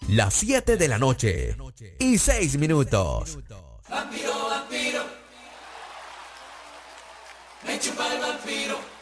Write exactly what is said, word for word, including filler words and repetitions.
Las siete de la noche y seis minutos. Vampiro, vampiro, me chupa el vampiro.